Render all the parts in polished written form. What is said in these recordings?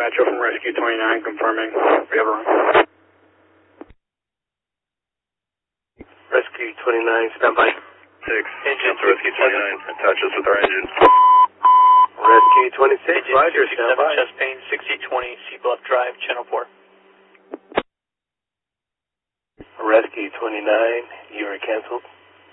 Metro from Rescue 29, confirming. We have a run. Rescue 29, stand by. 6, engine to Rescue 29, attach us with our engine. Rescue 26, engine Roger, stand by. Chest pain, 6020, C Bluff Drive, Channel 4. Rescue 29, you are canceled.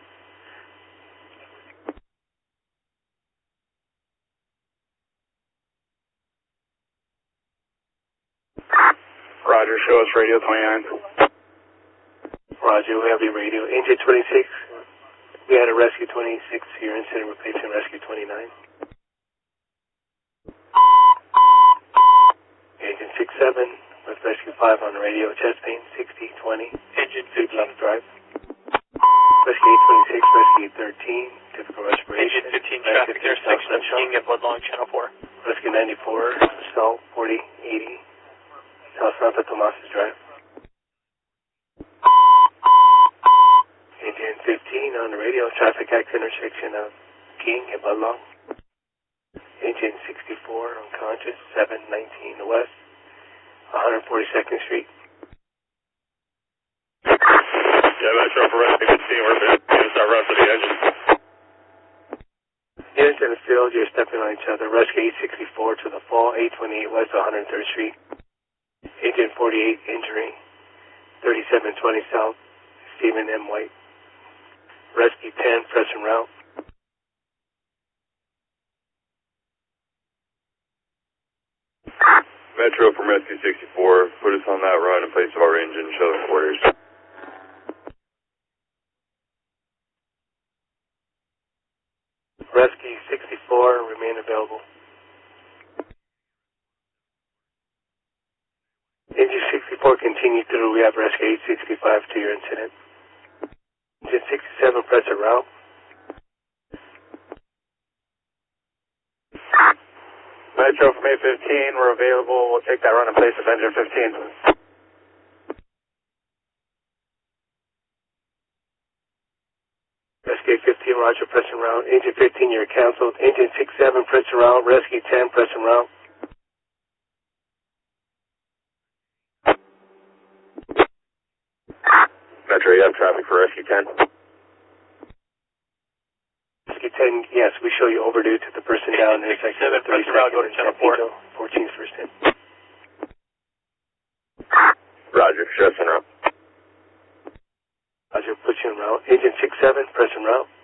Roger, show us radio 29. Roger, we have your radio. Engine 26, we had a Rescue 26, your incident replacing Rescue 29. Engine 67, with Rescue 5 on the radio, chest pain, 6020. Engine C 15. Bluff Drive. Rescue 826, Rescue 13, typical respiration. Engine 15, traffic intersection of King at Bloodlong, Channel 4. Rescue 94, Salt 4080, South Santa Tomas's Drive. Engine 15 on the radio, traffic accident intersection of King at Bloodlong. Engine 64 unconscious, 719 West, 142nd Street. Yeah, Metro for Rescue 15, we're going to start rest of the engine. Units in the field, you're stepping on each other. Rescue 864 to the fall, 828 West, 103rd Street. Engine 48 injury, 3720 South, Stephen M. White. Rescue 10, press en route. Metro from Rescue 64, put us on that run in place of our engine, show the quarters. Rescue 64, remain available. Engine 64, continue through. We have Rescue 865 to your incident. Engine 67, press en route. Metro from 815, we're available. We'll take that run in place of engine 15. Rescue 15, Roger, press en route. Engine 15, you're canceled. Engine 67, press en route. Rescue 10, press en route. Metro, you have traffic for Rescue 10? Rescue 10, yes, we show you overdue to the person down there. 67, press en route, go to Channel 4. 14's first in. Roger, show us en route. Roger, put you en route. Engine 67, press en route.